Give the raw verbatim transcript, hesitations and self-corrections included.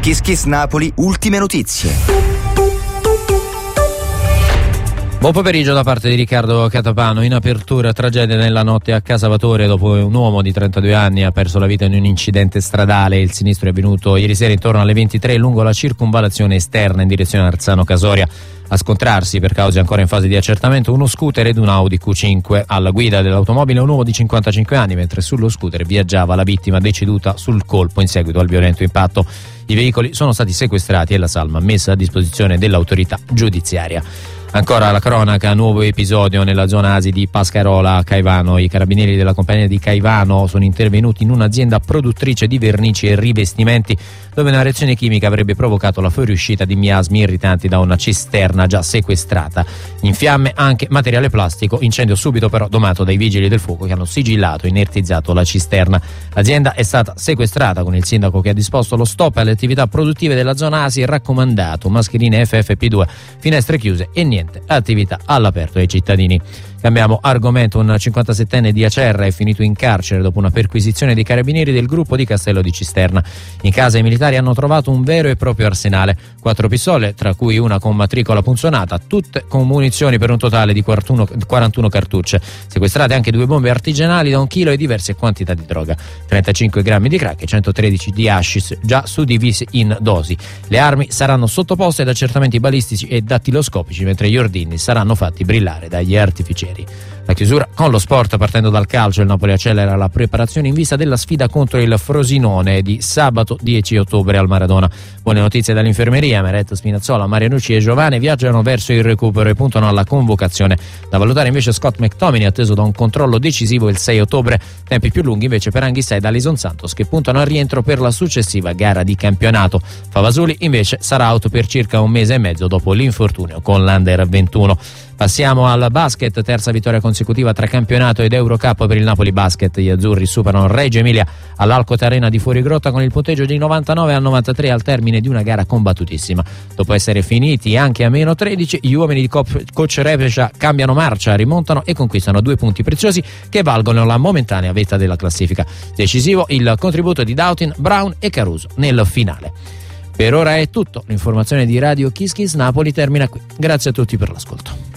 Kiss Kiss Napoli, ultime notizie. Buon pomeriggio da parte di Riccardo Catapano. In apertura, tragedia nella notte a Casavatore dopo un uomo di trentadue anni ha perso la vita in un incidente stradale. Il sinistro è avvenuto ieri sera intorno alle ventitré lungo la circunvallazione esterna in direzione Arzano Casoria. A scontrarsi, per cause ancora in fase di accertamento, uno scooter ed un Audi Q cinque. Alla guida dell'automobile un uomo di cinquantacinque anni, mentre sullo scooter viaggiava la vittima deceduta sul colpo in seguito al violento impatto. I veicoli sono stati sequestrati e la salma messa a disposizione dell'autorità giudiziaria. Ancora la cronaca, nuovo episodio nella zona A S I di Pascarola a Caivano. I carabinieri della compagnia di Caivano sono intervenuti in un'azienda produttrice di vernici e rivestimenti dove una reazione chimica avrebbe provocato la fuoriuscita di miasmi irritanti da una cisterna già sequestrata. In fiamme anche materiale plastico, incendio subito però domato dai vigili del fuoco che hanno sigillato e inertizzato la cisterna. L'azienda è stata sequestrata con il sindaco che ha disposto lo stop alle attività produttive della zona A S I e raccomandato mascherine F F P due, finestre chiuse e niente attività all'aperto ai cittadini. Cambiamo argomento. Un cinquantasettenne di Acerra è finito in carcere dopo una perquisizione dei carabinieri del gruppo di Castello di Cisterna. In casa i militari hanno trovato un vero e proprio arsenale, quattro pistole, tra cui una con matricola punzonata, tutte con munizioni per un totale di quarantuno cartucce. Sequestrate anche due bombe artigianali da un chilo e diverse quantità di droga, trentacinque grammi di crack e centotredici di hashish già suddivisi in dosi. Le armi saranno sottoposte ad accertamenti balistici e dattiloscopici, mentre gli ordini saranno fatti brillare dagli artificieri. La chiusura con lo sport, partendo dal calcio. Il Napoli accelera la preparazione in vista della sfida contro il Frosinone di sabato dieci ottobre al Maradona. Buone notizie dall'infermeria. Meret, Spinazzola, Marianucci e Giovane viaggiano verso il recupero e puntano alla convocazione. Da valutare invece Scott McTominay, atteso da un controllo decisivo il sei ottobre. Tempi più lunghi invece per Anghissà ed Alison Santos, che puntano al rientro per la successiva gara di campionato. Favasuli invece sarà out per circa un mese e mezzo dopo l'infortunio con l'Under ventuno. Passiamo al basket, terza vittoria consecutiva tra campionato ed Eurocup per il Napoli Basket. Gli azzurri superano Reggio Emilia all'Alcott Arena di Fuorigrotta con il punteggio di novantanove a novantatré al termine di una gara combattutissima. Dopo essere finiti anche a meno tredici, gli uomini di coach Repescia cambiano marcia, rimontano e conquistano due punti preziosi che valgono la momentanea vetta della classifica. Decisivo il contributo di Doughtin, Brown e Caruso nel finale. Per ora è tutto, l'informazione di Radio Kiss Kiss Napoli termina qui. Grazie a tutti per l'ascolto.